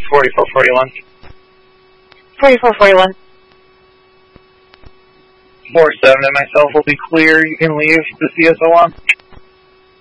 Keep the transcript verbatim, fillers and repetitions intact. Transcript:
forty-four forty-one. forty-four forty-one. four seven and myself will be clear. You can leave the C S O on.